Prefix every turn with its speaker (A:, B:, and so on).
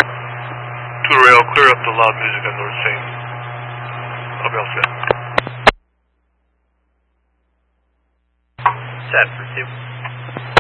A: 2 rail, clear up the loud music on North St. I'll be all set.
B: Set for 2.